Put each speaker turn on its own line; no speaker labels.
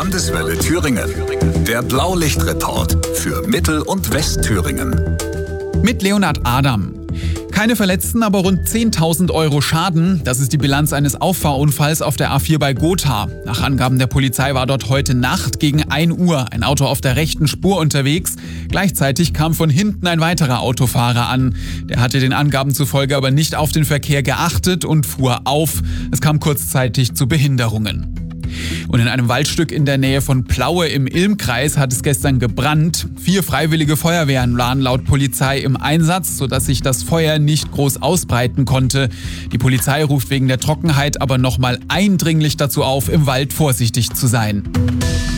Landeswelle Thüringen. Der Blaulichtreport für Mittel- und Westthüringen.
Mit Leonhard Adam. Keine Verletzten, aber rund 10.000 Euro Schaden. Das ist die Bilanz eines Auffahrunfalls auf der A4 bei Gotha. Nach Angaben der Polizei war dort heute Nacht gegen 1 Uhr ein Auto auf der rechten Spur unterwegs. Gleichzeitig kam von hinten ein weiterer Autofahrer an. Der hatte den Angaben zufolge aber nicht auf den Verkehr geachtet und fuhr auf. Es kam kurzzeitig zu Behinderungen. Und in einem Waldstück in der Nähe von Plaue im Ilmkreis hat es gestern gebrannt. 4 freiwillige Feuerwehren waren laut Polizei im Einsatz, sodass sich das Feuer nicht groß ausbreiten konnte. Die Polizei ruft wegen der Trockenheit aber nochmal eindringlich dazu auf, im Wald vorsichtig zu sein.